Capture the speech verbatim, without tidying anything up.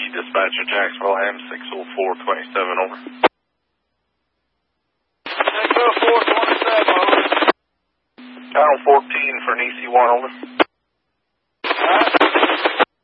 Dispatcher, Jacksonville, I am six oh four twenty-seven, over. six oh four twenty-seven, over. Channel fourteen for an E C one, over. Alright.